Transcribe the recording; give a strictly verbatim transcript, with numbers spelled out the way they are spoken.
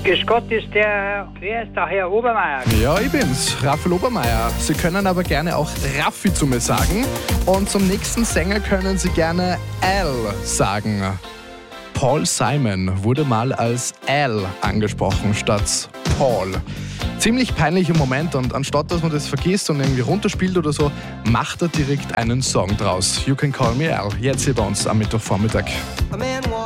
Grüß Gott, ist der, wer ist der Herr Obermeier? Ja, ich bin's, Raphael Obermeier. Sie können aber gerne auch Raffi zu mir sagen. Und zum nächsten Sänger können Sie gerne Al sagen. Paul Simon wurde mal als Al angesprochen statt Paul. Ziemlich peinlicher Moment und anstatt dass man das vergisst und irgendwie runterspielt oder so, macht er direkt einen Song draus. You Can Call Me Al, jetzt hier bei uns am Mittwochvormittag.